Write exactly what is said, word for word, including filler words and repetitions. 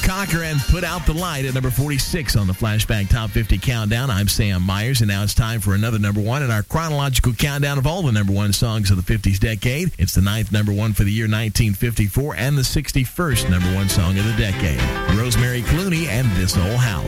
Cocker and Put Out the Light at number forty-six on the Flashback Top fifty Countdown. I'm Sam Myers, and now it's time for another number one in our chronological countdown of all the number one songs of the fifties decade. It's the ninth number one for the year nineteen fifty-four and the sixty-first number one song of the decade. Rosemary Clooney and This Old House.